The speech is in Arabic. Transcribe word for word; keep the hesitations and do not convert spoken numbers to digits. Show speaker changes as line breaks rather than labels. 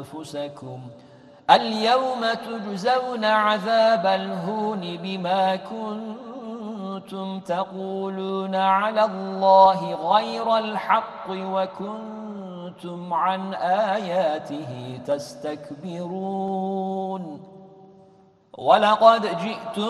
أنفسكم اليوم تجزون عذاب الهون بما كنتم تقولون على الله غير الحق وكنتم عن آياته تستكبرون ولقد جئتم